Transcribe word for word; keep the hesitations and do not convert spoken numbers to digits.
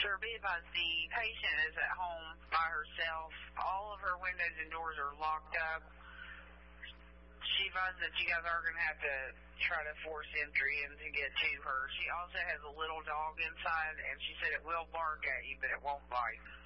Sir, be advised, the patient is at home by herself. All of her windows and doors are locked up. She advised that you guys are going to have to try to force entry in to get to her. She also has a little dog inside, and she said it will bark at you, but it won't bite.